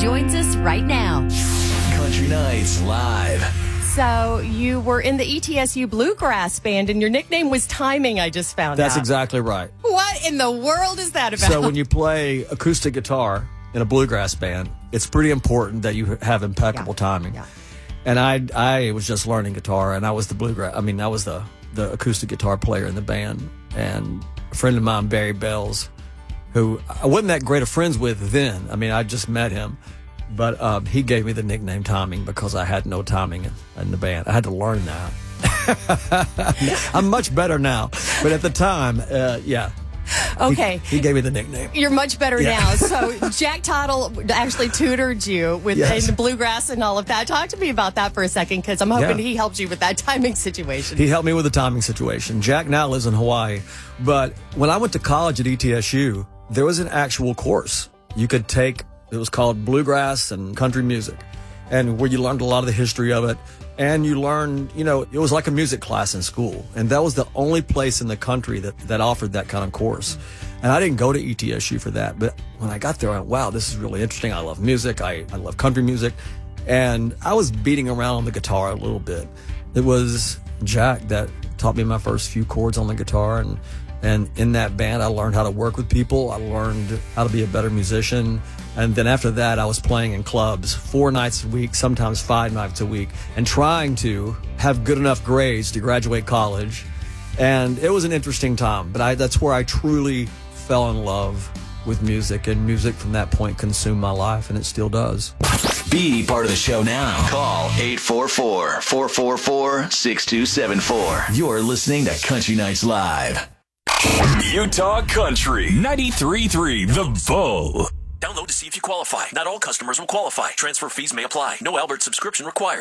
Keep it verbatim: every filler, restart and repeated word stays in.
joins us right now. Country Nights Live. So you were in the E T S U Bluegrass Band, and your nickname was Timing, I just found That's out. exactly right. What in the world is that about? So when you play acoustic guitar in a bluegrass band, it's pretty important that you have impeccable Yeah. timing. Yeah. And I I was just learning guitar, and I was the bluegrass. I mean, I was the the acoustic guitar player in the band. And a friend of mine, Barry Bells, who I wasn't that great of friends with then. I mean, I just met him, but um, he gave me the nickname Timing because I had no timing in, in the band. I had to learn that. I'm much better now, but at the time, uh, yeah. Okay. He, he gave me the nickname. You're much better Yeah. now. So Jack Tottle actually tutored you with Yes. in the bluegrass and all of that. Talk to me about that for a second, because I'm hoping Yeah. he helped you with that timing situation. He helped me with the timing situation. Jack now lives in Hawaii, but when I went to college at E T S U, there was an actual course you could take. It was called Bluegrass and Country Music, and where you learned a lot of the history of it. And you learned, you know, it was like a music class in school. And that was the only place in the country that, that offered that kind of course. And I didn't go to E T S U for that. But when I got there, I went, wow, this is really interesting. I love music. I, I love country music. And I was beating around on the guitar a little bit. It was Jack that taught me my first few chords on the guitar. And, and in that band, I learned how to work with people. I learned how to be a better musician. And then after that, I was playing in clubs four nights a week, sometimes five nights a week, and trying to have good enough grades to graduate college. And it was an interesting time, but I, that's where I truly fell in love with music, and music from that point consumed my life, and it still does. Be part of the show now. Call eight four four, four four four, six two seven four. You're listening to Country Nights Live. Utah Country ninety-three point three The Bull. Download to see if you qualify. Not all customers will qualify. Transfer fees may apply. No Albert subscription required.